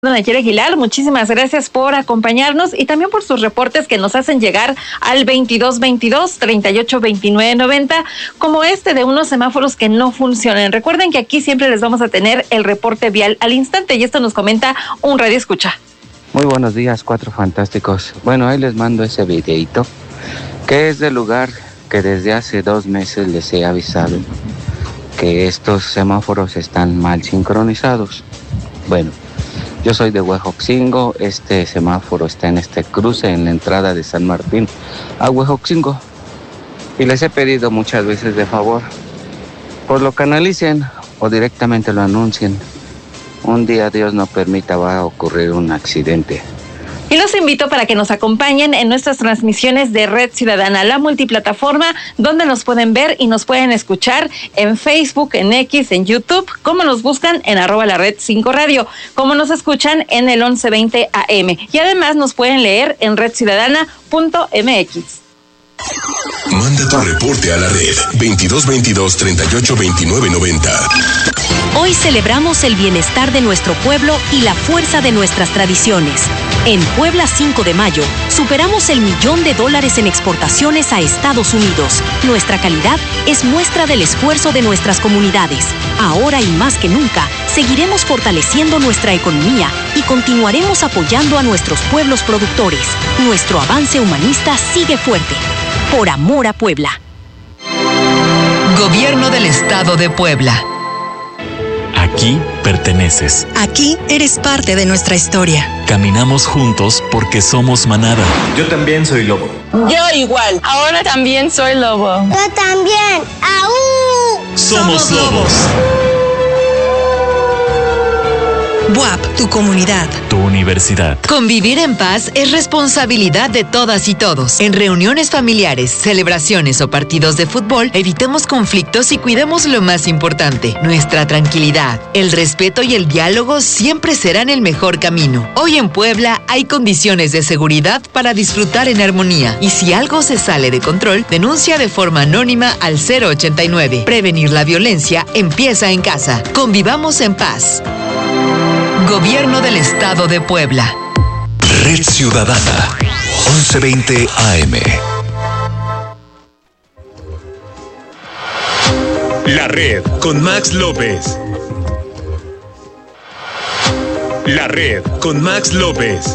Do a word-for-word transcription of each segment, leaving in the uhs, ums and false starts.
Nayeli Aguilar, muchísimas gracias por acompañarnos y también por sus reportes que nos hacen llegar al veintidós veintidós, treinta y ocho veintinueve noventa, como este de unos semáforos que no funcionan. Recuerden que aquí siempre les vamos a tener el reporte vial al instante y esto nos comenta un radio escucha. Muy buenos días, cuatro fantásticos. Bueno, ahí les mando ese videito que es del lugar que desde hace dos meses les he avisado que estos semáforos están mal sincronizados. Bueno, yo soy de Huejoxingo, este semáforo está en este cruce en la entrada de San Martín a Huejoxingo y les he pedido muchas veces de favor, pues lo canalicen o directamente lo anuncien. Un día, Dios no permita, va a ocurrir un accidente. Y los invito para que nos acompañen en nuestras transmisiones de Red Ciudadana, la multiplataforma donde nos pueden ver y nos pueden escuchar en Facebook, en X, en YouTube, como nos buscan en arroba la red cinco radio, como nos escuchan en el once veinte A M. Y además nos pueden leer en red ciudadana punto m x. Manda tu reporte a la red veintidós veintidós, treinta y ocho veintinueve noventa. Hoy celebramos el bienestar de nuestro pueblo y la fuerza de nuestras tradiciones. En Puebla cinco de mayo, superamos el millón de dólares en exportaciones a Estados Unidos. Nuestra calidad es muestra del esfuerzo de nuestras comunidades. Ahora y más que nunca, seguiremos fortaleciendo nuestra economía y continuaremos apoyando a nuestros pueblos productores. Nuestro avance humanista sigue fuerte. Por amor a Puebla. Gobierno del Estado de Puebla. Aquí perteneces. Aquí eres parte de nuestra historia. Caminamos juntos porque somos manada. Yo también soy lobo. Yo igual. Ahora también soy lobo. Yo también. ¡Aú! Somos, Somos lobos. B U A P, tu comunidad. Tu universidad. Convivir en paz es responsabilidad de todas y todos. En reuniones familiares, celebraciones o partidos de fútbol, evitemos conflictos y cuidemos lo más importante, nuestra tranquilidad. El respeto y el diálogo siempre serán el mejor camino. Hoy en Puebla hay condiciones de seguridad para disfrutar en armonía. Y si algo se sale de control, denuncia de forma anónima al cero ochenta y nueve. Prevenir la violencia empieza en casa. Convivamos en paz. Gobierno del Estado de Puebla. Red Ciudadana, once veinte A M. La Red con Max López. La Red con Max López.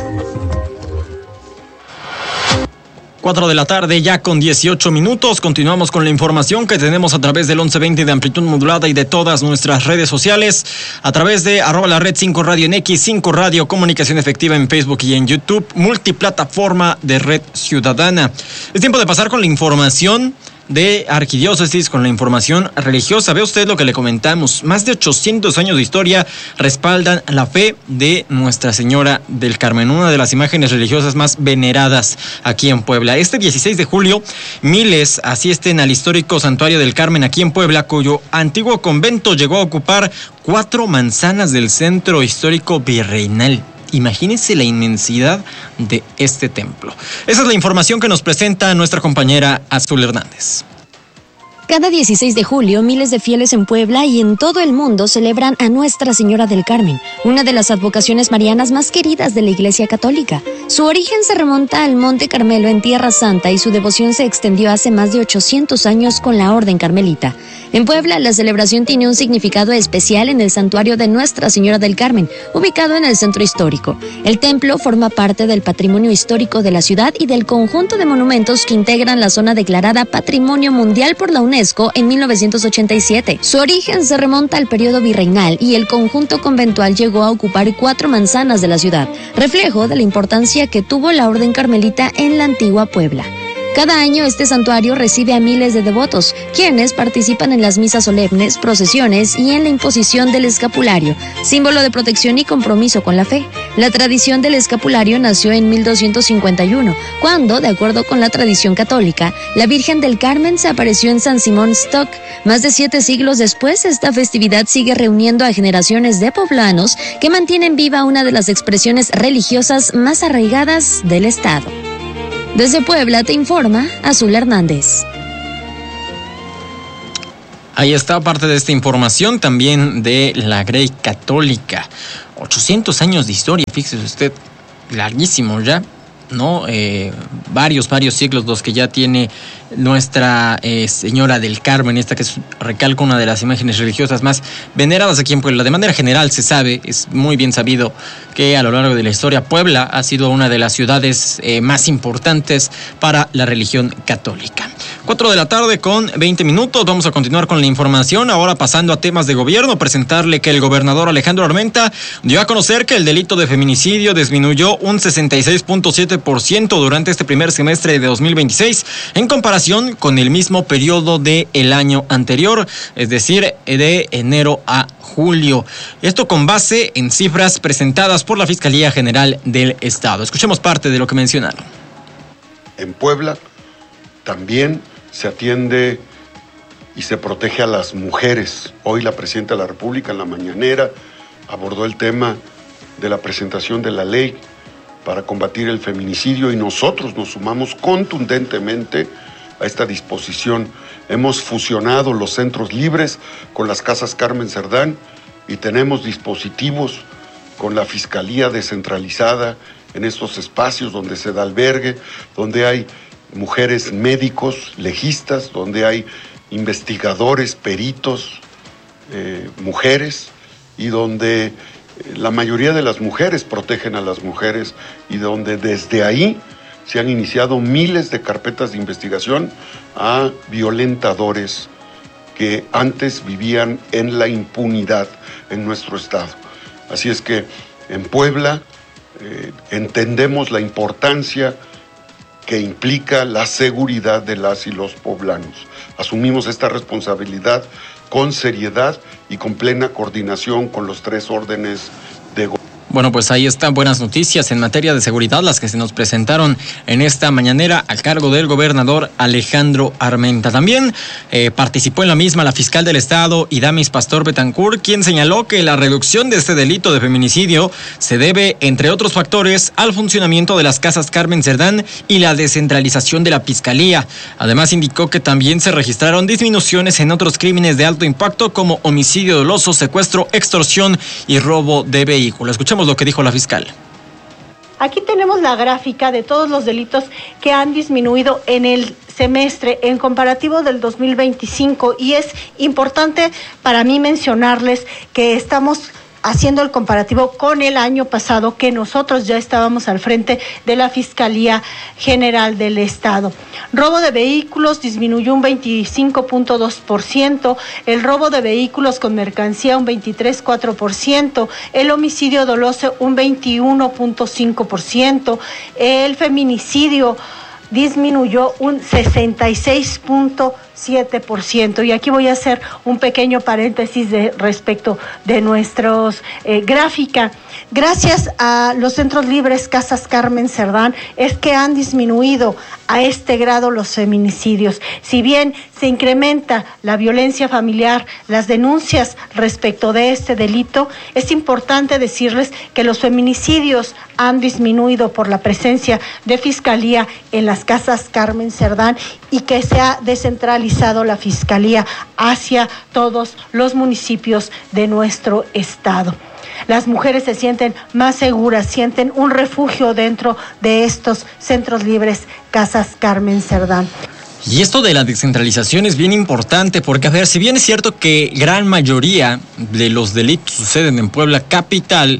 cuatro de la tarde, ya con dieciocho minutos. Continuamos con la información que tenemos a través del once veinte de amplitud modulada y de todas nuestras redes sociales, a través de arroba la red cinco radio en X, cinco radio, comunicación efectiva en Facebook y en YouTube, multiplataforma de Red Ciudadana. Es tiempo de pasar con la información de Arquidiócesis, con la información religiosa. Ve usted lo que le comentamos. Más de ochocientos años de historia respaldan la fe de Nuestra Señora del Carmen, una de las imágenes religiosas más veneradas aquí en Puebla. Este dieciséis de julio, miles asisten al histórico Santuario del Carmen aquí en Puebla, cuyo antiguo convento llegó a ocupar cuatro manzanas del centro histórico virreinal. Imagínense la inmensidad de este templo. Esa es la información que nos presenta nuestra compañera Azul Hernández. Cada dieciséis de julio, miles de fieles en Puebla y en todo el mundo celebran a Nuestra Señora del Carmen, una de las advocaciones marianas más queridas de la Iglesia Católica. Su origen se remonta al Monte Carmelo en Tierra Santa y su devoción se extendió hace más de ochocientos años con la Orden Carmelita. En Puebla, la celebración tiene un significado especial en el santuario de Nuestra Señora del Carmen, ubicado en el centro histórico. El templo forma parte del patrimonio histórico de la ciudad y del conjunto de monumentos que integran la zona declarada Patrimonio Mundial por la UNESCO en mil novecientos ochenta y siete. Su origen se remonta al periodo virreinal y el conjunto conventual llegó a ocupar cuatro manzanas de la ciudad, reflejo de la importancia que tuvo la Orden Carmelita en la antigua Puebla. Cada año este santuario recibe a miles de devotos, quienes participan en las misas solemnes, procesiones y en la imposición del escapulario, símbolo de protección y compromiso con la fe. La tradición del escapulario nació en mil doscientos cincuenta y uno, cuando, de acuerdo con la tradición católica, la Virgen del Carmen se apareció en San Simón Stock. Más de siete siglos después, esta festividad sigue reuniendo a generaciones de poblanos que mantienen viva una de las expresiones religiosas más arraigadas del Estado. Desde Puebla te informa Azul Hernández. Ahí está parte de esta información también de la Grey Católica. ochocientos años de historia, fíjese usted, larguísimo ya, ¿no? Eh, varios, varios siglos los que ya tiene nuestra eh, Señora del Carmen, esta que es, recalco, una de las imágenes religiosas más veneradas aquí en Puebla. De manera general se sabe, es muy bien sabido que a lo largo de la historia Puebla ha sido una de las ciudades eh, más importantes para la religión católica. Cuatro de la tarde con veinte minutos, vamos a continuar con la información, ahora pasando a temas de gobierno, presentarle que el gobernador Alejandro Armenta dio a conocer que el delito de feminicidio disminuyó un sesenta y seis punto siete por ciento durante este primer semestre de dos mil veintiséis en comparación con el mismo periodo del año anterior, es decir, de enero a julio. Esto con base en cifras presentadas por la Fiscalía General del Estado. Escuchemos parte de lo que mencionaron. En Puebla también se atiende y se protege a las mujeres. Hoy la Presidenta de la República en la mañanera abordó el tema de la presentación de la ley para combatir el feminicidio y nosotros nos sumamos contundentemente a esta disposición. Hemos fusionado los centros libres con las casas Carmen Cerdán y tenemos dispositivos con la Fiscalía descentralizada en estos espacios donde se da albergue, donde hay mujeres médicos, legistas, donde hay investigadores, peritos, eh, mujeres, y donde la mayoría de las mujeres protegen a las mujeres y donde desde ahí se han iniciado miles de carpetas de investigación a violentadores que antes vivían en la impunidad en nuestro estado. Así es que en Puebla eh, entendemos la importancia que implica la seguridad de las y los poblanos. Asumimos esta responsabilidad con seriedad y con plena coordinación con los tres órdenes de gobierno. Bueno, pues ahí están buenas noticias en materia de seguridad, las que se nos presentaron en esta mañanera al cargo del gobernador Alejandro Armenta. También eh, participó en la misma la fiscal del Estado, Idamis Pastor Betancourt, quien señaló que la reducción de este delito de feminicidio se debe, entre otros factores, al funcionamiento de las casas Carmen Cerdán y la descentralización de la Fiscalía. Además, indicó que también se registraron disminuciones en otros crímenes de alto impacto como homicidio doloso, secuestro, extorsión y robo de vehículo. Escuchemos lo que dijo la fiscal. Aquí tenemos la gráfica de todos los delitos que han disminuido en el semestre en comparativo del dos mil veinticinco, y es importante para mí mencionarles que estamos haciendo el comparativo con el año pasado, que nosotros ya estábamos al frente de la Fiscalía General del Estado. Robo de vehículos disminuyó un veinticinco punto dos por ciento, el robo de vehículos con mercancía un veintitrés punto cuatro por ciento, el homicidio doloso un veintiuno punto cinco por ciento, el feminicidio disminuyó un sesenta y seis punto siete por ciento. Y aquí voy a hacer un pequeño paréntesis de respecto de nuestros eh, gráfica. Gracias a los centros libres Casas Carmen Cerdán es que han disminuido a este grado los feminicidios. Si bien se incrementa la violencia familiar, las denuncias respecto de este delito, es importante decirles que los feminicidios han disminuido por la presencia de Fiscalía en las Casas Carmen Cerdán y que se ha descentralizado la Fiscalía hacia todos los municipios de nuestro estado. Las mujeres se sienten más seguras, sienten un refugio dentro de estos centros libres Casas Carmen Cerdán. Y esto de la descentralización es bien importante porque, a ver, si bien es cierto que gran mayoría de los delitos suceden en Puebla capital,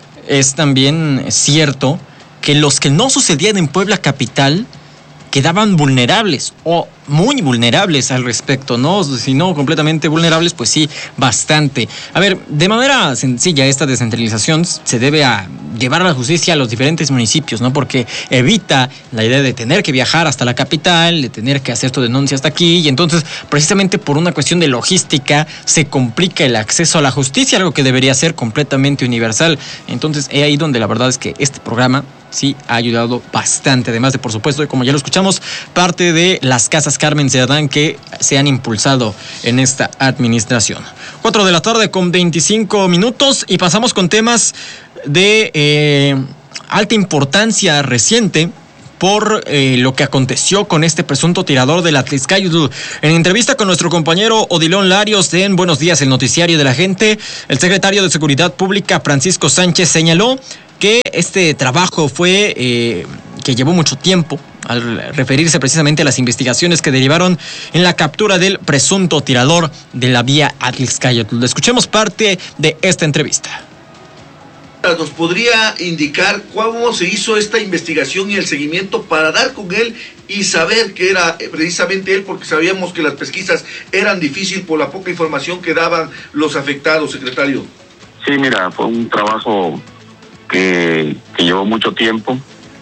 es también cierto que los que no sucedían en Puebla capital quedaban vulnerables o muy vulnerables al respecto, ¿no? Si no completamente vulnerables, pues sí, bastante. A ver, de manera sencilla, esta descentralización se debe a llevar a la justicia a los diferentes municipios, ¿no? Porque evita la idea de tener que viajar hasta la capital, de tener que hacer tu denuncia hasta aquí, y entonces, precisamente por una cuestión de logística, se complica el acceso a la justicia, algo que debería ser completamente universal. Entonces, es ahí donde la verdad es que este programa sí ha ayudado bastante, además de, por supuesto, como ya lo escuchamos, parte de las casas Carmen Cerdán que se han impulsado en esta administración. Cuatro de la tarde con veinticinco minutos y pasamos con temas de eh, alta importancia reciente, por eh, lo que aconteció con este presunto tirador del Atlixcáyotl. En entrevista con nuestro compañero Odilon Larios en Buenos Días, el noticiario de la gente, el secretario de Seguridad Pública, Francisco Sánchez, señaló que este trabajo fue eh, que llevó mucho tiempo, al referirse precisamente a las investigaciones que derivaron en la captura del presunto tirador de la vía Atlixcáyotl. Escuchemos parte de esta entrevista. ¿Nos podría indicar cómo se hizo esta investigación y el seguimiento para dar con él y saber que era precisamente él, porque sabíamos que las pesquisas eran difíciles por la poca información que daban los afectados, secretario? Sí, mira, fue un trabajo que, que llevó mucho tiempo,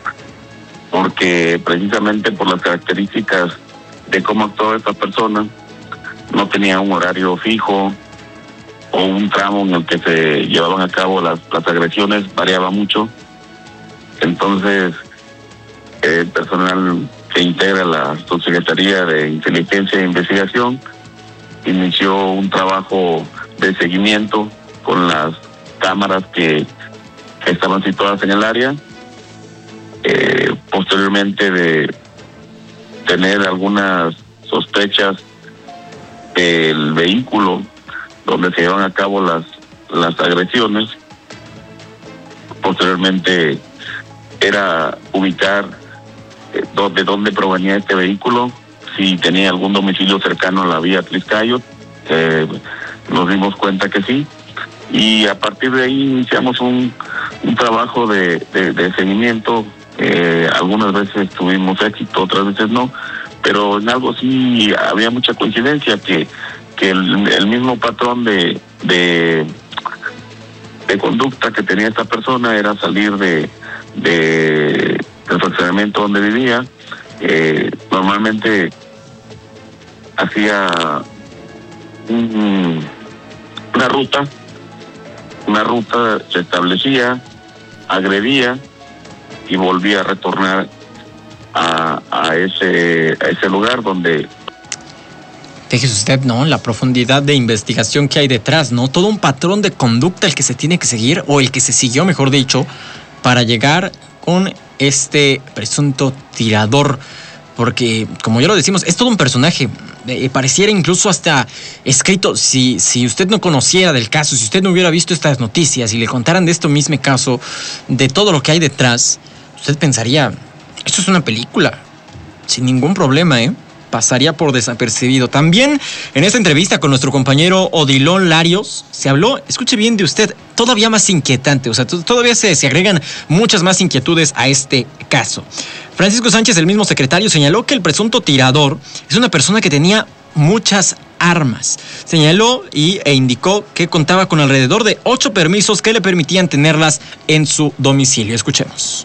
porque precisamente por las características de cómo actuó esta persona, no tenía un horario fijo o un tramo en el que se llevaban a cabo las, las agresiones, variaba mucho. Entonces, el personal que integra la Subsecretaría de Inteligencia e Investigación inició un trabajo de seguimiento con las cámaras que, que estaban situadas en el área. Eh, posteriormente de tener algunas sospechas del vehículo donde se llevan a cabo las las agresiones, posteriormente era ubicar eh, de dónde provenía este vehículo, si tenía algún domicilio cercano a la vía Atlixcáyotl. Eh, nos dimos cuenta que sí, y a partir de ahí iniciamos un, un trabajo de, de, de seguimiento. Eh, algunas veces tuvimos éxito, otras veces no, pero en algo sí había mucha coincidencia, que, que el, el mismo patrón de, de de conducta que tenía esta persona era salir de, de del fraccionamiento donde vivía. Eh, normalmente hacía un, una ruta, una ruta se establecía, agredía y volvía a retornar a, a ese a ese lugar donde... Fíjese usted, ¿no? La profundidad de investigación que hay detrás, ¿no? Todo un patrón de conducta el que se tiene que seguir, o el que se siguió, mejor dicho, para llegar con este presunto tirador. Porque, como ya lo decimos, es todo un personaje. Eh, pareciera incluso hasta escrito. Si, si usted no conociera del caso, si usted no hubiera visto estas noticias y le contaran de este mismo caso, de todo lo que hay detrás, usted pensaría, esto es una película, sin ningún problema, ¿eh? Pasaría por desapercibido. También en esta entrevista con nuestro compañero Odilon Larios se habló, escuche bien, de usted, todavía más inquietante, o sea, t- todavía se, se agregan muchas más inquietudes a este caso. Francisco Sánchez, el mismo secretario, señaló que el presunto tirador es una persona que tenía muchas armas. Señaló y, e indicó que contaba con alrededor de ocho permisos que le permitían tenerlas en su domicilio. Escuchemos.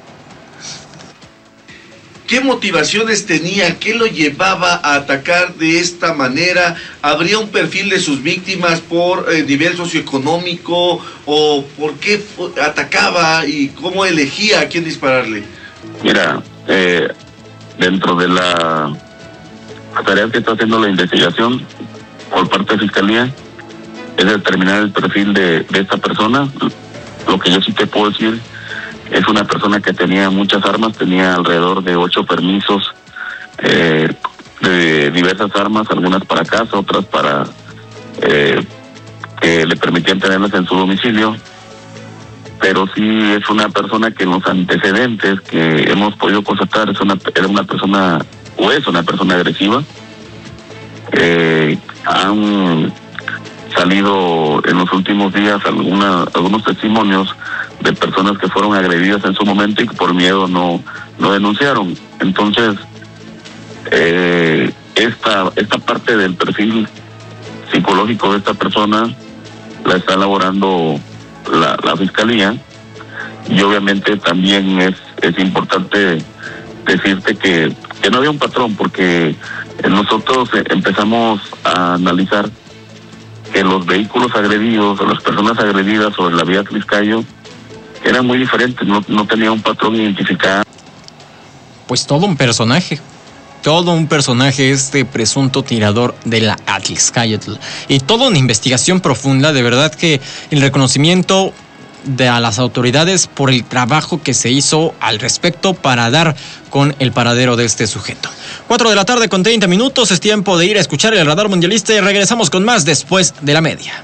¿Qué motivaciones tenía? ¿Qué lo llevaba a atacar de esta manera? ¿Habría un perfil de sus víctimas por eh, nivel socioeconómico? ¿O por qué atacaba y cómo elegía a quién dispararle? Mira, eh, dentro de la tarea que está haciendo la investigación por parte de Fiscalía, es determinar el perfil de, de esta persona. Lo que yo sí te puedo decir, es una persona que tenía muchas armas, tenía alrededor de ocho permisos eh, de diversas armas, algunas para casa, otras para eh, que le permitían tenerlas en su domicilio. Pero sí es una persona que en los antecedentes que hemos podido constatar es una, era una persona, o es una persona agresiva. Eh, han salido en los últimos días alguna, algunos testimonios de personas que fueron agredidas en su momento y que por miedo no, no denunciaron. Entonces, eh, esta, esta parte del perfil psicológico de esta persona la está elaborando la, la Fiscalía, y obviamente también es, es importante decirte que, que no había un patrón, porque nosotros empezamos a analizar que los vehículos agredidos o las personas agredidas sobre la vía Atlixcáyotl eran muy diferentes, no, no tenía un patrón identificado. Pues todo un personaje, todo un personaje este presunto tirador de la Atlixcáyotl. Y toda una investigación profunda, de verdad que el reconocimiento de a las autoridades por el trabajo que se hizo al respecto para dar con el paradero de este sujeto. Cuatro de la tarde con treinta minutos, es tiempo de ir a escuchar el radar mundialista y regresamos con más después de la media.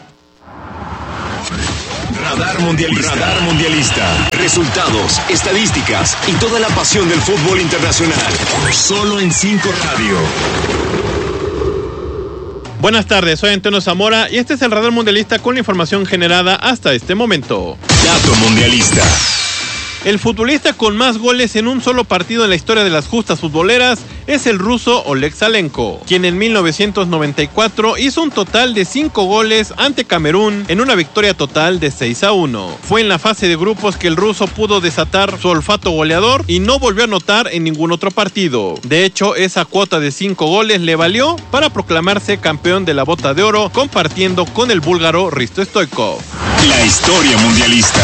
Radar Mundialista. Radar Mundialista. Resultados, estadísticas y toda la pasión del fútbol internacional. Solo en cinco Radio. Buenas tardes, soy Antonio Zamora y este es el Radar Mundialista con la información generada hasta este momento. Dato Mundialista. El futbolista con más goles en un solo partido en la historia de las justas futboleras es el ruso Oleg Salenko, quien en mil novecientos noventa y cuatro hizo un total de cinco goles ante Camerún en una victoria total de seis a uno. Fue en la fase de grupos que el ruso pudo desatar su olfato goleador y no volvió a anotar en ningún otro partido. De hecho, esa cuota de cinco goles le valió para proclamarse campeón de la Bota de Oro, compartiendo con el búlgaro Risto Stoichkov. La historia mundialista.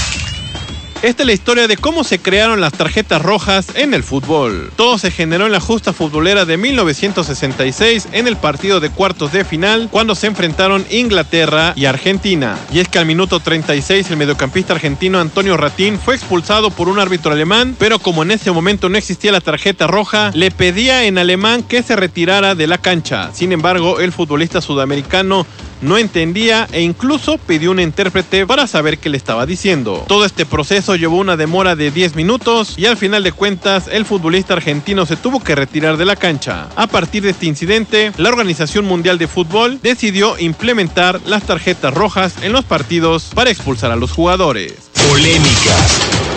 Esta es la historia de cómo se crearon las tarjetas rojas en el fútbol. Todo se generó en la justa futbolera de mil novecientos sesenta y seis en el partido de cuartos de final cuando se enfrentaron Inglaterra y Argentina. Y es que al minuto treinta y seis el mediocampista argentino Antonio Ratín fue expulsado por un árbitro alemán, pero como en ese momento no existía la tarjeta roja, le pedía en alemán que se retirara de la cancha. Sin embargo, el futbolista sudamericano no entendía e incluso pidió un intérprete para saber qué le estaba diciendo. Todo este proceso llevó una demora de diez minutos y al final de cuentas el futbolista argentino se tuvo que retirar de la cancha. A partir de este incidente, la Organización Mundial de Fútbol decidió implementar las tarjetas rojas en los partidos para expulsar a los jugadores. Polémicas.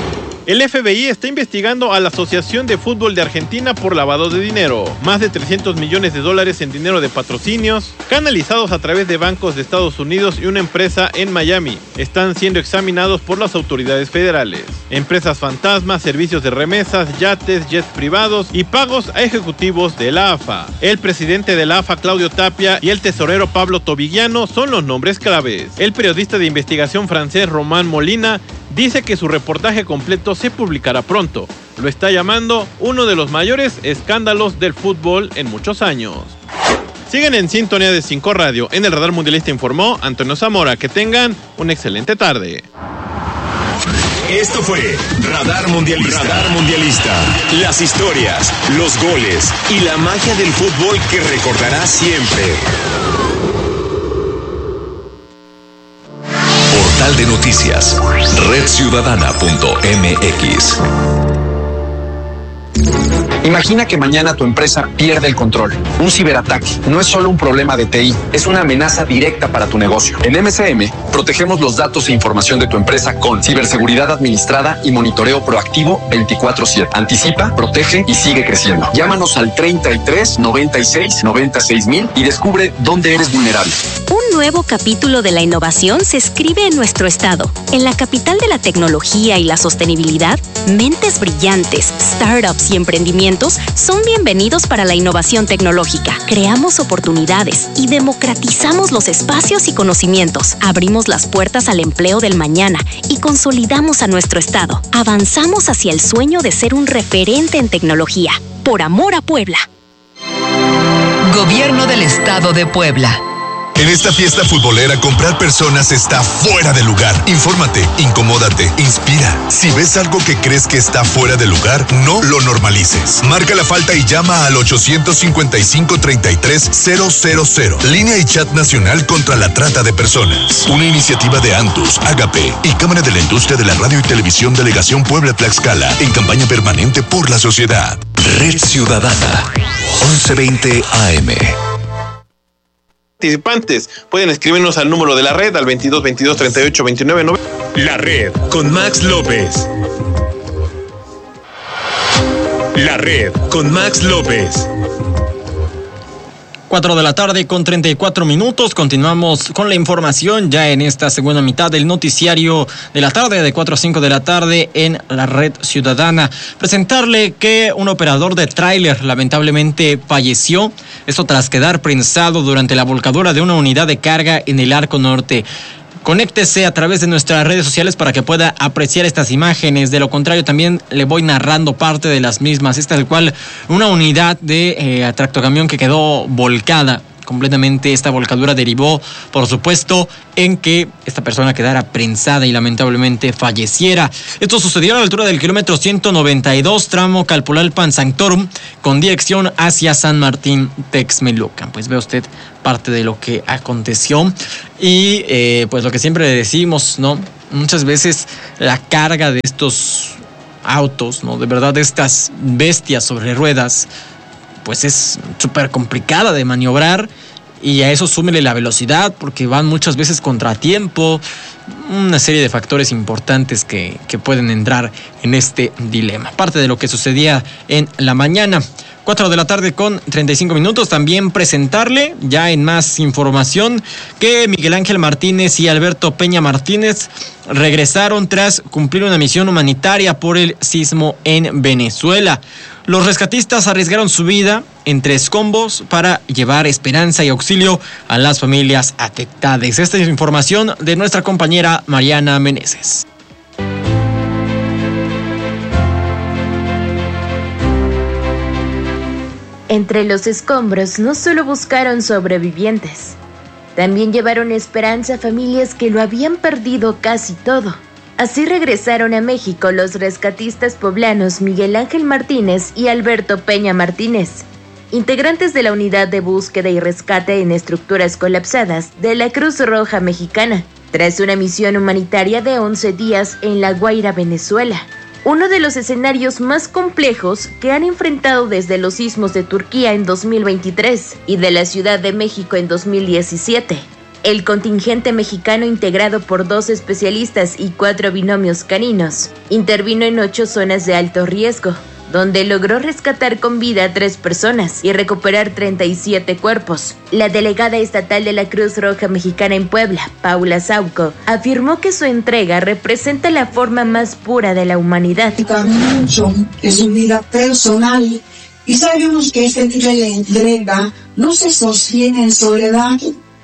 El F B I está investigando a la Asociación de Fútbol de Argentina por lavado de dinero. Más de trescientos millones de dólares en dinero de patrocinios, canalizados a través de bancos de Estados Unidos y una empresa en Miami, están siendo examinados por las autoridades federales. Empresas fantasmas, servicios de remesas, yates, jets privados y pagos a ejecutivos de la A F A. El presidente de la A F A, Claudio Tapia, y el tesorero Pablo Tobigliano son los nombres claves. El periodista de investigación francés Romain Molina dice que su reportaje completo se publicará pronto. Lo está llamando uno de los mayores escándalos del fútbol en muchos años. Siguen en sintonía de cinco Radio. En el Radar Mundialista informó Antonio Zamora. Que tengan una excelente tarde. Esto fue Radar Mundialista. Radar Mundialista. Las historias, los goles y la magia del fútbol que recordarás siempre. Portal de noticias, red ciudadana punto m x. Imagina que mañana tu empresa pierde el control. Un ciberataque no es solo un problema de T I, es una amenaza directa para tu negocio. En M C M, protegemos los datos e información de tu empresa con ciberseguridad administrada y monitoreo proactivo veinticuatro siete. Anticipa, protege y sigue creciendo. Llámanos al treinta y tres, noventa y seis, noventa y seis mil y descubre dónde eres vulnerable. Un nuevo capítulo de la innovación se escribe en nuestro estado. En la capital de la tecnología y la sostenibilidad, mentes brillantes, startups y emprendimientos son bienvenidos para la innovación tecnológica. Creamos oportunidades y democratizamos los espacios y conocimientos. Abrimos las puertas al empleo del mañana y consolidamos a nuestro estado. Avanzamos hacia el sueño de ser un referente en tecnología. Por amor a Puebla. Gobierno del Estado de Puebla. En esta fiesta futbolera, comprar personas está fuera de lugar. Infórmate, incomódate, inspira. Si ves algo que crees que está fuera de lugar, no lo normalices. Marca la falta y llama al ochocientos cincuenta y cinco, treinta y tres, cero cero cero. Línea y chat nacional contra la trata de personas. Una iniciativa de Antus, Agape y Cámara de la Industria de la Radio y Televisión Delegación Puebla-Tlaxcala en campaña permanente por la sociedad. Red Ciudadana, once veinte A M. Participantes pueden escribirnos al número de la red al veintidós, veintidós, treinta y ocho, veintinueve, noventa. La red con Max López. La red con Max López. cuatro de la tarde con treinta y cuatro minutos. Continuamos con la información ya en esta segunda mitad del noticiario de la tarde, de cuatro a cinco de la tarde en la Red Ciudadana. Presentarle que un operador de tráiler lamentablemente falleció. Esto tras quedar prensado durante la volcadura de una unidad de carga en el Arco Norte. Conéctese a través de nuestras redes sociales para que pueda apreciar estas imágenes. De lo contrario, también le voy narrando parte de las mismas. Esta es el cual una unidad de eh, tractocamión que quedó volcada. completamente. Esta volcadura derivó, por supuesto, en que esta persona quedara prensada y lamentablemente falleciera. Esto sucedió a la altura del kilómetro ciento noventa y dos, tramo Calpulalpan Sanctorum, con dirección hacia San Martín Texmelucan. Pues ve usted parte de lo que aconteció y eh, pues lo que siempre decimos, ¿no? Muchas veces la carga de estos autos, ¿no? De verdad, de estas bestias sobre ruedas, pues es súper complicada de maniobrar, y a eso súmele la velocidad, porque van muchas veces contratiempo, una serie de factores importantes que, que pueden entrar en este dilema. Parte de lo que sucedía en la mañana. cuatro de la tarde con treinta y cinco minutos. También presentarle, ya en más información, que Miguel Ángel Martínez y Alberto Peña Martínez regresaron tras cumplir una misión humanitaria por el sismo en Venezuela. Los rescatistas arriesgaron su vida entre escombros para llevar esperanza y auxilio a las familias afectadas. Esta es información de nuestra compañera Mariana Meneses. Entre los escombros no solo buscaron sobrevivientes, también llevaron esperanza a familias que lo habían perdido casi todo. Así regresaron a México los rescatistas poblanos Miguel Ángel Martínez y Alberto Peña Martínez, integrantes de la Unidad de Búsqueda y Rescate en Estructuras Colapsadas de la Cruz Roja Mexicana, tras una misión humanitaria de once días en La Guaira, Venezuela. Uno de los escenarios más complejos que han enfrentado desde los sismos de Turquía en dos mil veintitrés y de la Ciudad de México en dos mil diecisiete. El contingente mexicano, integrado por dos especialistas y cuatro binomios caninos, intervino en ocho zonas de alto riesgo, donde logró rescatar con vida a tres personas y recuperar treinta y siete cuerpos. La delegada estatal de la Cruz Roja Mexicana en Puebla, Paula Sauco, afirmó que su entrega representa la forma más pura de la humanidad. Mucho de su vida personal, y sabemos que este nivel de entrega no se sostiene en soledad.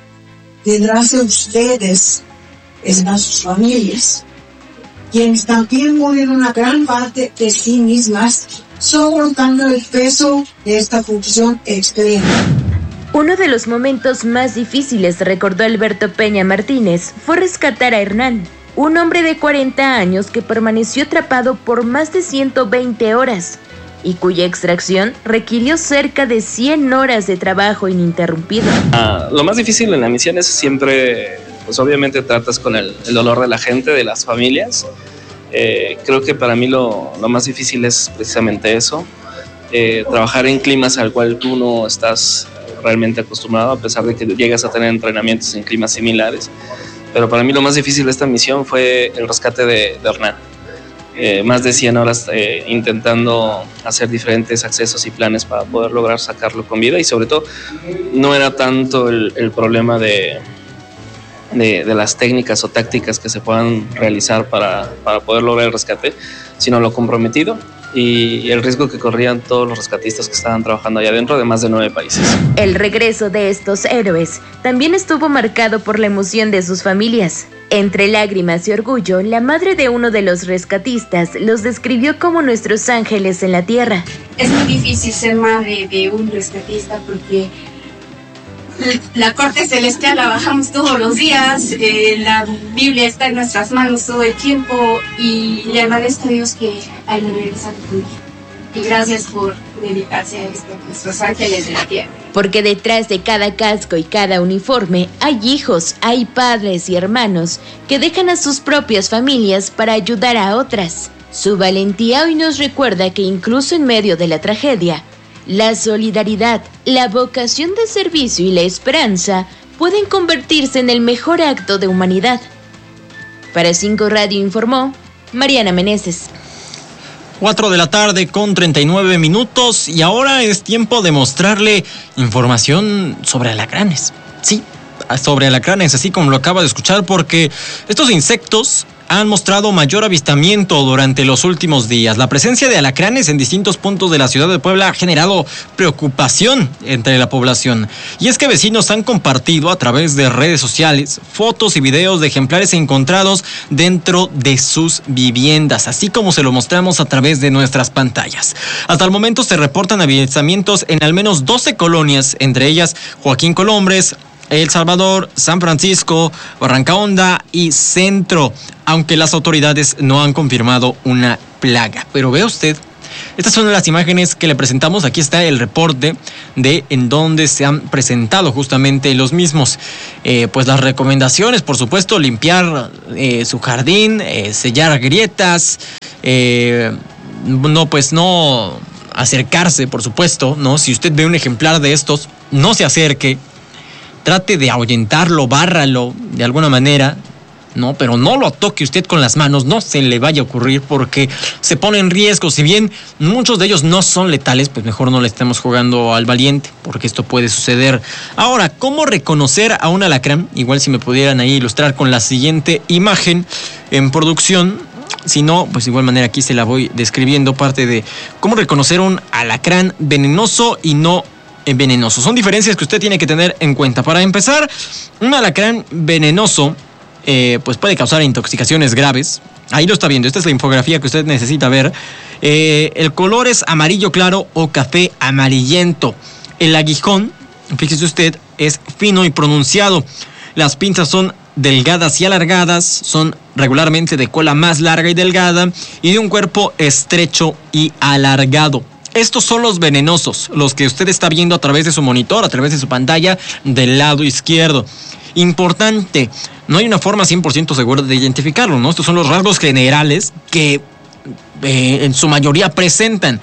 Detrás de ustedes están sus familias, quienes también mueren una gran parte de sí mismas, soportando el peso de esta función extrema. Uno de los momentos más difíciles, recordó Alberto Peña Martínez, fue rescatar a Hernán, un hombre de cuarenta años que permaneció atrapado por más de ciento veinte horas y cuya extracción requirió cerca de cien horas de trabajo ininterrumpido. Ah, lo más difícil en la misión es siempre, pues obviamente tratas con el, el dolor de la gente, de las familias. Eh, creo que para mí lo, lo más difícil es precisamente eso, eh, trabajar en climas al cual tú no estás realmente acostumbrado, a pesar de que llegas a tener entrenamientos en climas similares. Pero para mí lo más difícil de esta misión fue el rescate de, de Hernán. Eh, más de cien horas eh, intentando hacer diferentes accesos y planes para poder lograr sacarlo con vida, y sobre todo no era tanto el, el problema de, de, de las técnicas o tácticas que se puedan realizar para, para poder lograr el rescate, sino lo comprometido y el riesgo que corrían todos los rescatistas que estaban trabajando allá adentro de más de nueve países. El regreso de estos héroes también estuvo marcado por la emoción de sus familias. Entre lágrimas y orgullo, la madre de uno de los rescatistas los describió como nuestros ángeles en la tierra. Es muy difícil ser madre de un rescatista porque la corte celestial la bajamos todos los días, eh, la Biblia está en nuestras manos todo el tiempo, y le agradezco a Dios que haya regresado conmigo. Y gracias por dedicarse a esto, nuestros ángeles de la tierra. Porque detrás de cada casco y cada uniforme hay hijos, hay padres y hermanos que dejan a sus propias familias para ayudar a otras. Su valentía hoy nos recuerda que incluso en medio de la tragedia, la solidaridad, la vocación de servicio y la esperanza pueden convertirse en el mejor acto de humanidad. Para Cinco Radio informó Mariana Meneses. cuatro de la tarde con treinta y nueve minutos, y ahora es tiempo de mostrarle información sobre alacranes. Sí, sobre alacranes, así como lo acaba de escuchar, porque estos insectos han mostrado mayor avistamiento durante los últimos días. La presencia de alacranes en distintos puntos de la ciudad de Puebla ha generado preocupación entre la población. Y es que vecinos han compartido a través de redes sociales fotos y videos de ejemplares encontrados dentro de sus viviendas, así como se lo mostramos a través de nuestras pantallas. Hasta el momento se reportan avistamientos en al menos doce colonias, entre ellas Joaquín Colombres, El Salvador, San Francisco, Barranca Honda y Centro, aunque las autoridades no han confirmado una plaga. Pero vea usted, estas son las imágenes que le presentamos. Aquí está el reporte de en dónde se han presentado justamente los mismos. Eh, pues las recomendaciones, por supuesto, limpiar eh, su jardín, eh, sellar grietas, eh, no, pues no acercarse, por supuesto, ¿no? Si usted ve un ejemplar de estos, no se acerque. Trate de ahuyentarlo, bárralo de alguna manera, ¿no? Pero no lo toque usted con las manos, no se le vaya a ocurrir porque se pone en riesgo. Si bien muchos de ellos no son letales, pues mejor no le estemos jugando al valiente porque esto puede suceder. Ahora, ¿cómo reconocer a un alacrán? Igual si me pudieran ahí ilustrar con la siguiente imagen en producción. Si no, pues de igual manera aquí se la voy describiendo, parte de cómo reconocer un alacrán venenoso y no venenoso. Son diferencias que usted tiene que tener en cuenta. Para empezar, un alacrán venenoso eh, pues puede causar intoxicaciones graves. Ahí lo está viendo, esta es la infografía que usted necesita ver. Eh, el color es amarillo claro o café amarillento. El aguijón, fíjese usted, es fino y pronunciado. Las pinzas son delgadas y alargadas, son regularmente de cola más larga y delgada y de un cuerpo estrecho y alargado. Estos son los venenosos, los que usted está viendo a través de su monitor, a través de su pantalla del lado izquierdo. Importante, no hay una forma cien por ciento segura de identificarlo, ¿no? Estos son los rasgos generales que eh, en su mayoría presentan.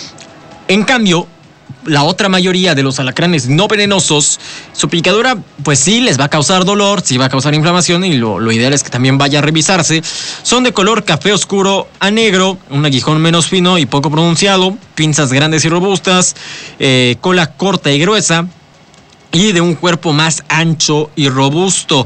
En cambio, la otra mayoría de los alacranes no venenosos, su picadura, pues sí les va a causar dolor, sí va a causar inflamación y lo, lo ideal es que también vaya a revisarse. Son de color café oscuro a negro, un aguijón menos fino y poco pronunciado, pinzas grandes y robustas, eh, cola corta y gruesa y de un cuerpo más ancho y robusto.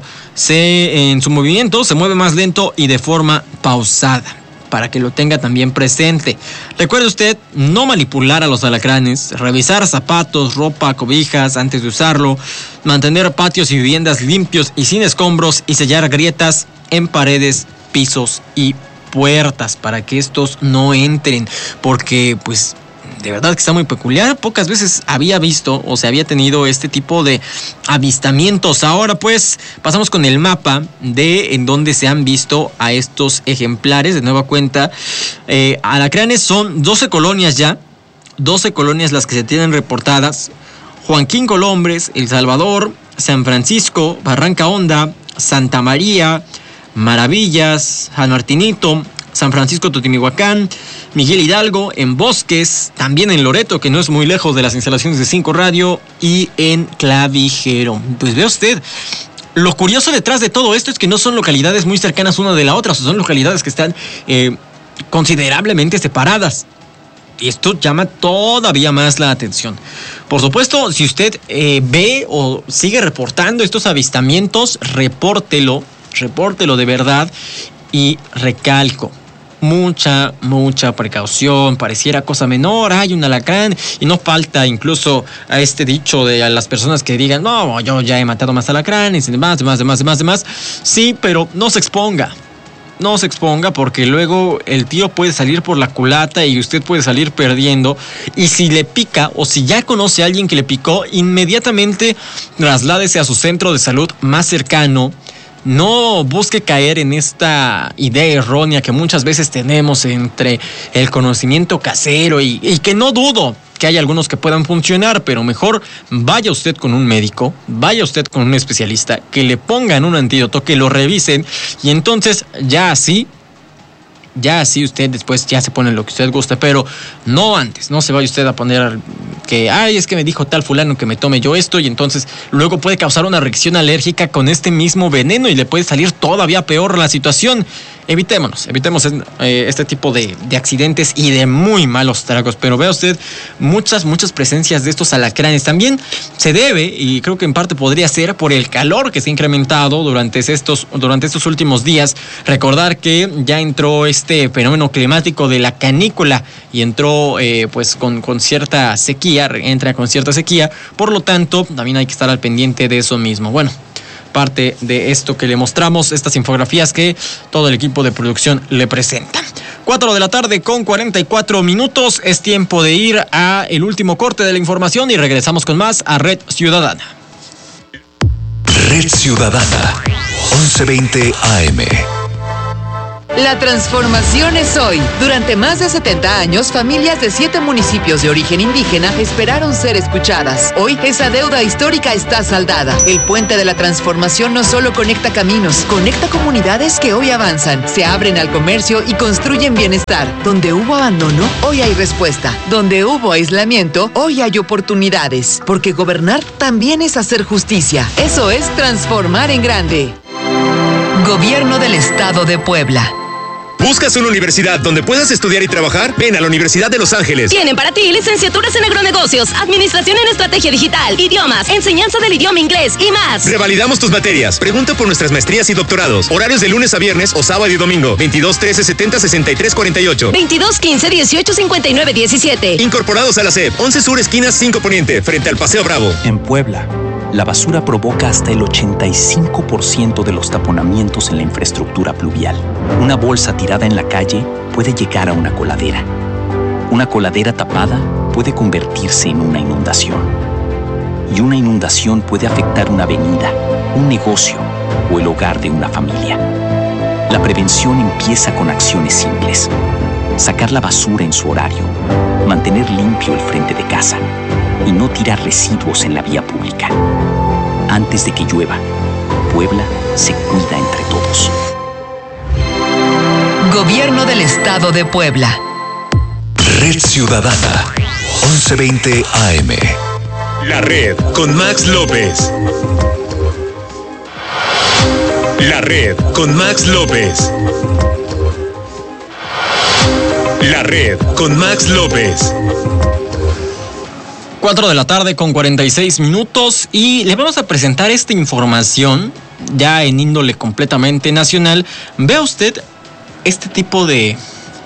Se, en su movimiento se mueve más lento y de forma pausada, para que lo tenga también presente. Recuerde usted no manipular a los alacranes, revisar zapatos, ropa, cobijas antes de usarlo, mantener patios y viviendas limpios y sin escombros y sellar grietas en paredes, pisos y puertas para que estos no entren, porque pues de verdad que está muy peculiar. Pocas veces había visto o se había tenido este tipo de avistamientos. Ahora pues pasamos con el mapa de en donde se han visto a estos ejemplares. De nueva cuenta, eh, alacranes son doce colonias ya, doce colonias las que se tienen reportadas. Joaquín Colombres, El Salvador, San Francisco, Barranca Honda, Santa María, Maravillas, San Martinito, San Francisco Totimihuacán, Miguel Hidalgo, en Bosques, también en Loreto, que no es muy lejos de las instalaciones de Cinco Radio, y en Clavijero. Pues ve usted, lo curioso detrás de todo esto es que no son localidades muy cercanas una de la otra, son localidades que están eh, considerablemente separadas. Y esto llama todavía más la atención. Por supuesto, si usted eh, ve o sigue reportando estos avistamientos, repórtelo, repórtelo de verdad. Y recalco, mucha, mucha precaución. Pareciera cosa menor, hay un alacrán, y no falta incluso a este dicho de a las personas que digan, no, yo ya he matado más alacranes, y demás, demás, demás, demás, demás. Sí, pero no se exponga. No se exponga porque luego el tiro puede salir por la culata y usted puede salir perdiendo. Y si le pica o si ya conoce a alguien que le picó, inmediatamente trasládese a su centro de salud más cercano. No busque caer en esta idea errónea que muchas veces tenemos entre el conocimiento casero y, y que no dudo que hay algunos que puedan funcionar, pero mejor vaya usted con un médico, vaya usted con un especialista, que le pongan un antídoto, que lo revisen y entonces ya así, ya así usted después ya se pone lo que usted guste, pero no antes, no se vaya usted a poner que, ay, es que me dijo tal fulano que me tome yo esto y entonces luego puede causar una reacción alérgica con este mismo veneno y le puede salir todavía peor la situación. evitémonos, evitemos eh, este tipo de, de accidentes y de muy malos tragos. Pero vea usted muchas, muchas presencias de estos alacranes. También se debe, y creo que en parte podría ser por el calor que se ha incrementado durante estos, durante estos últimos días. Recordar que ya entró este fenómeno climático de la canícula y entró eh, pues con, con cierta sequía, entra con cierta sequía. Por lo tanto, también hay que estar al pendiente de eso mismo. Bueno, parte de esto que le mostramos, estas infografías que todo el equipo de producción le presenta. Cuatro de la tarde con cuarenta y cuatro minutos. Es tiempo de ir a el último corte de la información y regresamos con más a Red Ciudadana. Red Ciudadana, once veinte A M. La transformación es hoy. Durante más de setenta años, familias de siete municipios de origen indígena esperaron ser escuchadas. Hoy, esa deuda histórica está saldada. El puente de la transformación no solo conecta caminos, conecta comunidades que hoy avanzan, se abren al comercio y construyen bienestar. Donde hubo abandono, hoy hay respuesta. Donde hubo aislamiento, hoy hay oportunidades. Porque gobernar también es hacer justicia. Eso es transformar en grande. Gobierno del Estado de Puebla. ¿Buscas una universidad donde puedas estudiar y trabajar? Ven a la Universidad de Los Ángeles. Tienen para ti licenciaturas en agronegocios, administración en estrategia digital, idiomas, enseñanza del idioma inglés y más. Revalidamos tus materias. Pregunta por nuestras maestrías y doctorados. Horarios de lunes a viernes o sábado y domingo. veintidós trece setenta sesenta y tres cuarenta y ocho. veintidós quince dieciocho cincuenta y nueve diecisiete. Incorporados a la S E P. once Sur, esquina cinco Poniente, frente al Paseo Bravo. En Puebla, la basura provoca hasta el ochenta y cinco por ciento de los taponamientos en la infraestructura pluvial. Una bolsa tirada en la calle puede llegar a una coladera. Una coladera tapada puede convertirse en una inundación. Y una inundación puede afectar una avenida, un negocio o el hogar de una familia. La prevención empieza con acciones simples. Sacar la basura en su horario, mantener limpio el frente de casa y no tirar residuos en la vía pública. Antes de que llueva, Puebla se cuida entre todos. Gobierno del Estado de Puebla. Red Ciudadana, once veinte A M. La Red con Max López. La Red con Max López. La Red con Max López. Cuatro de la tarde con cuarenta y seis minutos y le vamos a presentar esta información ya en índole completamente nacional. Vea usted este tipo de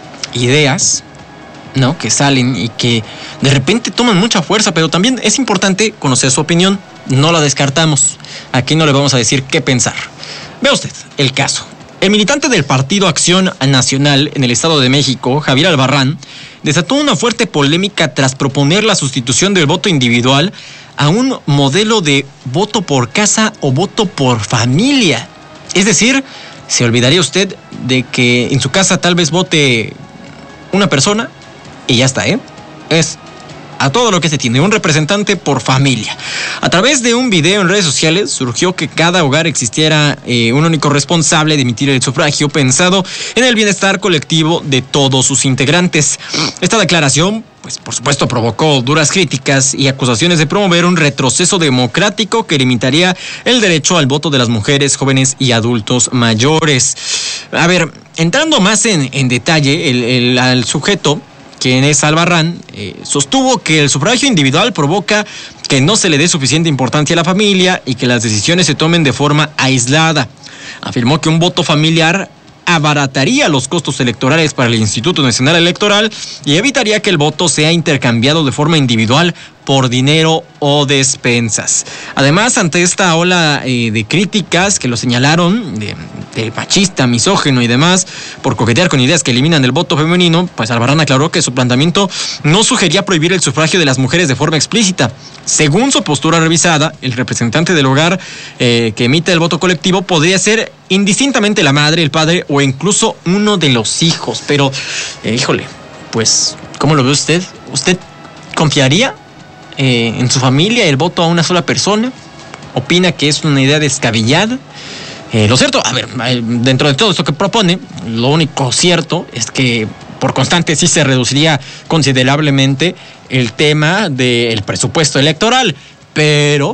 ideas, ¿no?, que salen y que de repente toman mucha fuerza, pero también es importante conocer su opinión. No la descartamos. Aquí no le vamos a decir qué pensar. Vea usted el caso. El militante del Partido Acción Nacional en el Estado de México, Javier Albarrán, desató una fuerte polémica tras proponer la sustitución del voto individual a un modelo de voto por casa o voto por familia. Es decir, ¿se olvidaría usted de que en su casa tal vez vote una persona y ya está, eh? Es a todo lo que se tiene, un representante por familia. A través de un video en redes sociales surgió que cada hogar existiera eh, un único responsable de emitir el sufragio pensado en el bienestar colectivo de todos sus integrantes. Esta declaración, pues por supuesto, provocó duras críticas y acusaciones de promover un retroceso democrático que limitaría el derecho al voto de las mujeres, jóvenes y adultos mayores. A ver, entrando más en, en detalle, el, el, el sujeto, quien es Albarrán, eh, sostuvo que el sufragio individual provoca que no se le dé suficiente importancia a la familia y que las decisiones se tomen de forma aislada. Afirmó que un voto familiar abarataría los costos electorales para el Instituto Nacional Electoral y evitaría que el voto sea intercambiado de forma individual por dinero o despensas. Además, ante esta ola eh, de críticas que lo señalaron de, de machista, misógino y demás por coquetear con ideas que eliminan el voto femenino, pues Albarrán aclaró que su planteamiento no sugería prohibir el sufragio de las mujeres de forma explícita. Según su postura revisada, el representante del hogar eh, que emite el voto colectivo podría ser indistintamente la madre, el padre o incluso uno de los hijos. Pero, eh, híjole, pues, ¿cómo lo ve usted? ¿Usted confiaría eh, en su familia el voto a una sola persona? ¿Opina que es una idea descabellada? Eh, lo cierto, a ver, dentro de todo esto que propone, lo único cierto es que por constante sí se reduciría considerablemente el tema del presupuesto electoral, pero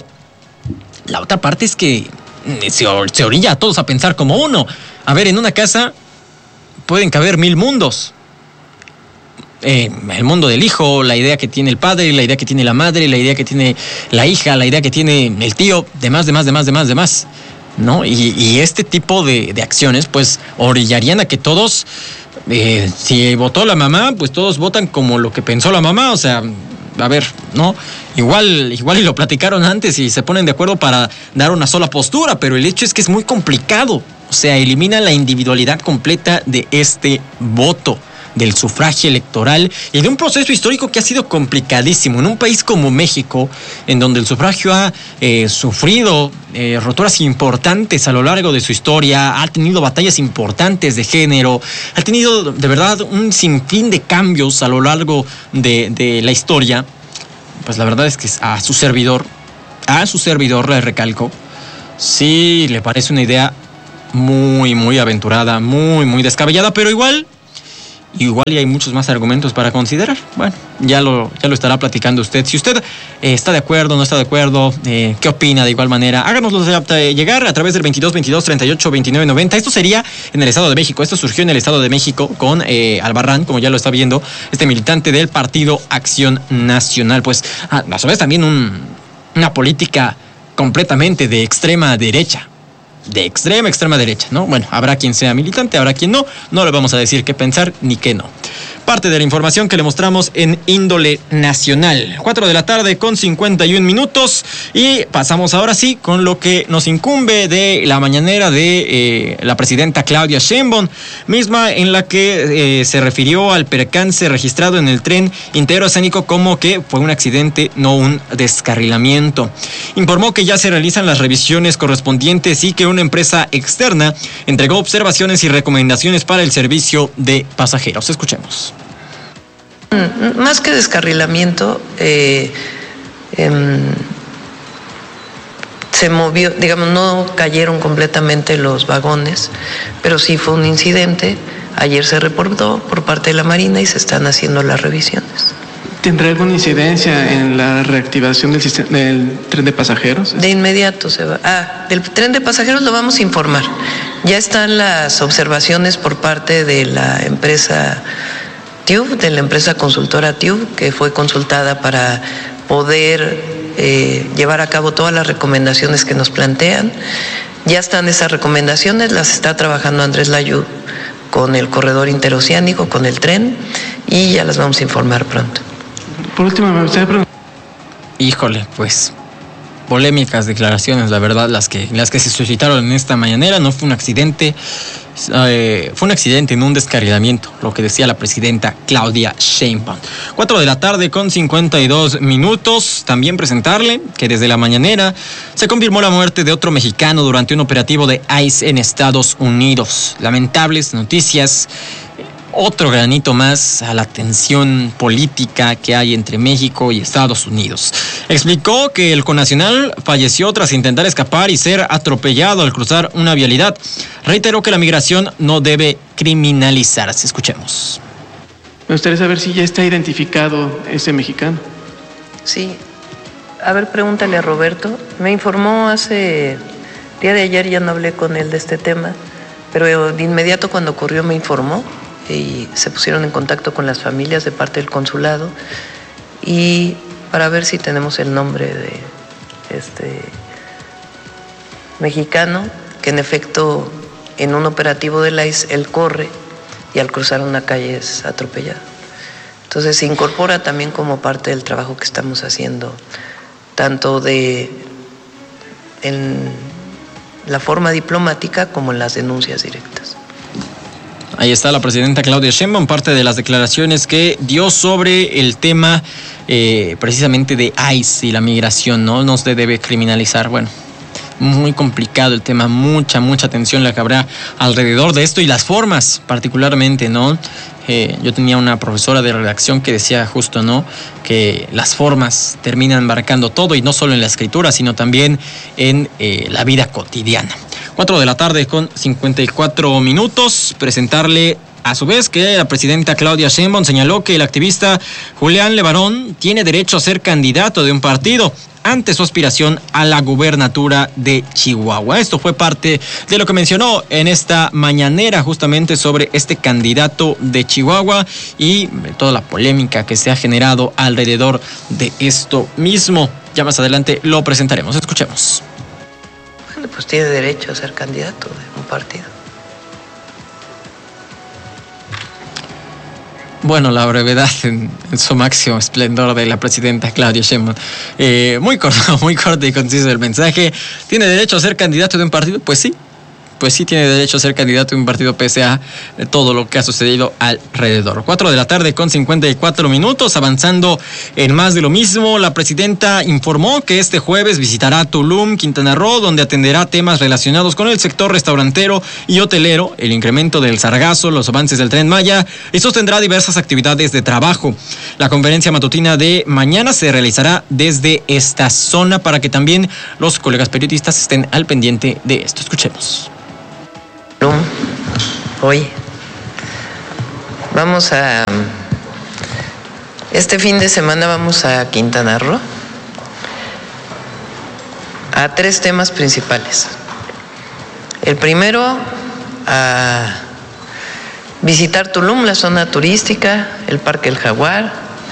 la otra parte es que se, se orilla a todos a pensar como uno. A ver, en una casa, pueden caber mil mundos. Eh, el mundo del hijo, la idea que tiene el padre, la idea que tiene la madre, la idea que tiene la hija, la idea que tiene el tío, demás, demás, demás, demás, demás, ¿no? Y, y este tipo de, de acciones, pues, orillarían a que todos, eh, si votó la mamá, pues todos votan como lo que pensó la mamá, o sea, a ver, ¿no? Igual, igual y lo platicaron antes y se ponen de acuerdo para dar una sola postura, pero el hecho es que es muy complicado, o sea, elimina la individualidad completa de este voto, del sufragio electoral y de un proceso histórico que ha sido complicadísimo en un país como México, en donde el sufragio ha eh, sufrido eh, roturas importantes a lo largo de su historia, ha tenido batallas importantes de género, ha tenido de verdad un sinfín de cambios a lo largo de, de la historia. Pues la verdad es que a su servidor, a su servidor le recalco, sí le parece una idea muy, muy aventurada, muy, muy descabellada, pero igual... Igual y hay muchos más argumentos para considerar. Bueno, ya lo, ya lo estará platicando usted. Si usted eh, está de acuerdo, no está de acuerdo, eh, ¿qué opina de igual manera? Háganoslo llegar a través del veintidós, veintidós, treinta y ocho, veintinueve, noventa. Esto sería en el Estado de México. Esto surgió en el Estado de México con eh, Albarrán, como ya lo está viendo, este militante del Partido Acción Nacional. Pues a, a su vez también un, una política completamente de extrema derecha. De extrema, extrema derecha, ¿no? Bueno, habrá quien sea militante, habrá quien no. No le vamos a decir qué pensar ni qué no. Parte de la información que le mostramos en índole nacional. cuatro de la tarde con cincuenta y un minutos. Y pasamos ahora sí con lo que nos incumbe de la mañanera de eh, la presidenta Claudia Sheinbaum, misma en la que eh, se refirió al percance registrado en el tren interoceánico como que fue un accidente, no un descarrilamiento. Informó que ya se realizan las revisiones correspondientes y que una empresa externa entregó observaciones y recomendaciones para el servicio de pasajeros. Escuchemos. Más que descarrilamiento, eh, eh, se movió, digamos, no cayeron completamente los vagones, pero sí fue un incidente. Ayer se reportó por parte de la Marina y se están haciendo las revisiones. ¿Tendrá alguna incidencia en la reactivación del, sistema, del tren de pasajeros? De inmediato se va. Ah, del tren de pasajeros lo vamos a informar. Ya están las observaciones por parte de la empresa Tube, de la empresa consultora Tube, que fue consultada para poder eh, llevar a cabo todas las recomendaciones que nos plantean. Ya están esas recomendaciones, las está trabajando Andrés Layud con el corredor interoceánico, con el tren, y ya las vamos a informar pronto. Por último, me gustaría preguntar. Híjole, pues polémicas declaraciones, la verdad, las que, las que se suscitaron en esta mañanera. No fue un accidente, eh, fue un accidente, no un descarrilamiento, lo que decía la presidenta Claudia Sheinbaum. Cuatro de la tarde con cincuenta y dos minutos. También presentarle que desde la mañanera se confirmó la muerte de otro mexicano durante un operativo de I C E en Estados Unidos. Lamentables noticias. Otro granito más a la tensión política que hay entre México y Estados Unidos. Explicó que el connacional falleció tras intentar escapar y ser atropellado al cruzar una vialidad. Reiteró que la migración no debe criminalizarse. Escuchemos. Me gustaría saber si ya está identificado ese mexicano. Sí. A ver, pregúntale a Roberto. Me informó hace... día de ayer, ya no hablé con él de este tema, pero de inmediato cuando ocurrió me informó y se pusieron en contacto con las familias de parte del consulado y para ver si tenemos el nombre de este mexicano, que en efecto en un operativo del I C E él corre y al cruzar una calle es atropellado. Entonces se incorpora también como parte del trabajo que estamos haciendo, tanto de en la forma diplomática como en las denuncias directas. Ahí está la presidenta Claudia Sheinbaum, parte de las declaraciones que dio sobre el tema eh, precisamente de I C E y la migración, ¿no? No se debe criminalizar. Bueno, muy complicado el tema, mucha, mucha atención la que habrá alrededor de esto y las formas particularmente, ¿no? Eh, yo tenía una profesora de redacción que decía justo, ¿no?, que las formas terminan marcando todo y no solo en la escritura, sino también en eh, la vida cotidiana. Cuatro de la tarde con cincuenta y cuatro minutos. Presentarle a su vez que la presidenta Claudia Sheinbaum señaló que el activista Julián Levarón tiene derecho a ser candidato de un partido. ante su aspiración a la gubernatura de Chihuahua. Esto fue parte de lo que mencionó en esta mañanera justamente sobre este candidato de Chihuahua y toda la polémica que se ha generado alrededor de esto mismo. Ya más adelante lo presentaremos. Escuchemos. Bueno, pues tiene derecho a ser candidato de un partido. Bueno, la brevedad en, en su máximo esplendor de la presidenta Claudia Sheinbaum. Eh, muy corto, muy corto y conciso el mensaje. ¿Tiene derecho a ser candidato de un partido? Pues sí. Pues sí tiene derecho a ser candidato de un partido pese a todo lo que ha sucedido alrededor. Cuatro de la tarde con cincuenta y cuatro minutos, avanzando en más de lo mismo. La presidenta informó que este jueves visitará Tulum, Quintana Roo, donde atenderá temas relacionados con el sector restaurantero y hotelero, el incremento del sargazo, los avances del Tren Maya y sostendrá diversas actividades de trabajo. La conferencia matutina de mañana se realizará desde esta zona para que también los colegas periodistas estén al pendiente de esto. Escuchemos. Hoy vamos a este fin de semana vamos a Quintana Roo a tres temas principales. El primero, a visitar Tulum, la zona turística, el Parque El Jaguar,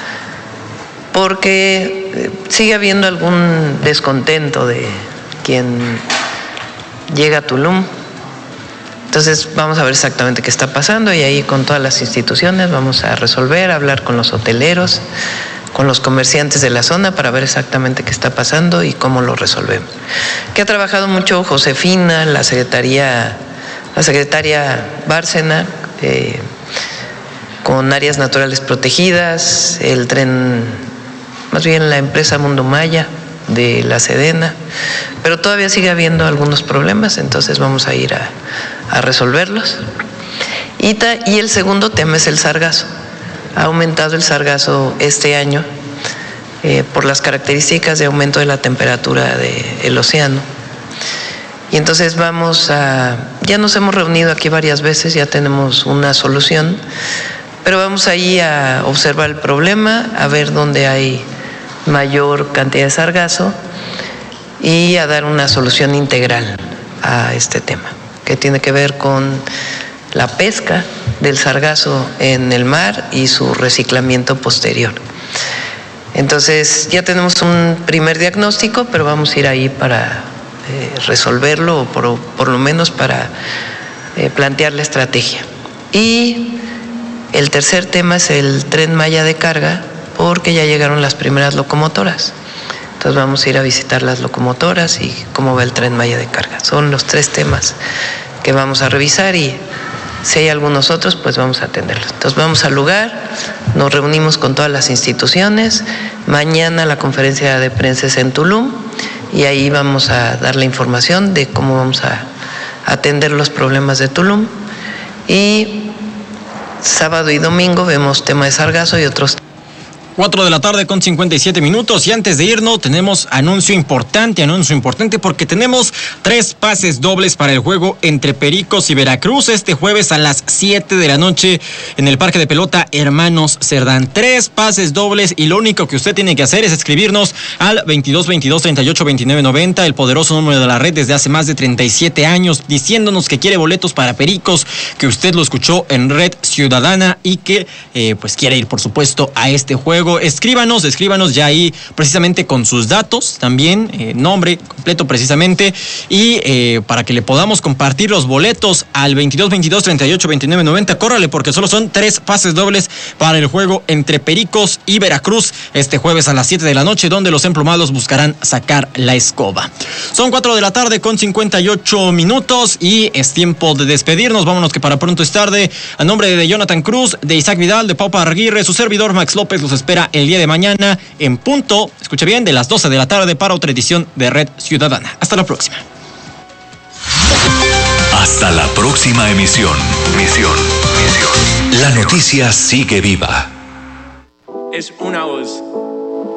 porque sigue habiendo algún descontento de quien llega a Tulum. Entonces vamos a ver exactamente qué está pasando y ahí con todas las instituciones vamos a resolver, a hablar con los hoteleros, con los comerciantes de la zona para ver exactamente qué está pasando y cómo lo resolvemos. Que ha trabajado mucho Josefina, la secretaría, la secretaria Bárcena, eh, con áreas naturales protegidas, el tren, más bien la empresa Mundo Maya de la Sedena, pero todavía sigue habiendo algunos problemas, entonces vamos a ir a, a resolverlos. Y, ta, y el segundo tema es el sargazo. Ha aumentado el sargazo este año eh, por las características de aumento de la temperatura del océano. Y entonces vamos a, ya nos hemos reunido aquí varias veces, ya tenemos una solución, pero vamos ahí a observar el problema, a ver dónde hay mayor cantidad de sargazo y a dar una solución integral a este tema, que tiene que ver con la pesca del sargazo en el mar y su reciclamiento posterior. Entonces ya tenemos un primer diagnóstico, pero vamos a ir ahí para eh, resolverlo, o por, por lo menos para eh, plantear la estrategia. Y el tercer tema es el Tren Maya de carga, porque ya llegaron las primeras locomotoras. Entonces vamos a ir a visitar las locomotoras y cómo va el Tren Maya de carga. Son los tres temas que vamos a revisar y si hay algunos otros, pues vamos a atenderlos. Entonces vamos al lugar, nos reunimos con todas las instituciones. Mañana la conferencia de prensa es en Tulum y ahí vamos a dar la información de cómo vamos a atender los problemas de Tulum. Y sábado y domingo vemos tema de sargazo y otros. Cuatro de la tarde con cincuenta y siete minutos y antes de irnos tenemos anuncio importante, anuncio importante porque tenemos tres pases dobles para el juego entre Pericos y Veracruz este jueves a las siete de la noche en el Parque de Pelota Hermanos Cerdán. Tres pases dobles y lo único que usted tiene que hacer es escribirnos al veintidós veintidós treinta y ocho veintinueve noventa, el poderoso número de la red desde hace más de treinta y siete años, diciéndonos que quiere boletos para Pericos, que usted lo escuchó en Red Ciudadana y que eh, pues quiere ir por supuesto a este juego. Escríbanos, escríbanos ya ahí precisamente con sus datos también, eh, nombre completo precisamente y eh, para que le podamos compartir los boletos al veintidós veintidós treinta y ocho veintinueve noventa. Córrale porque solo son tres pases dobles para el juego entre Pericos y Veracruz este jueves a las siete de la noche, donde los emplumados buscarán sacar la escoba. Son cuatro de la tarde con cincuenta y ocho minutos y es tiempo de despedirnos. Vámonos que para pronto es tarde. A nombre de Jonathan Cruz, de Isaac Vidal, de Pau Aguirre, su servidor Max López los espera el día de mañana en punto, escuche bien, de las doce de la tarde para otra edición de Red Ciudadana. Hasta la próxima. Hasta la próxima emisión. Misión, misión. La noticia sigue viva. Es una voz.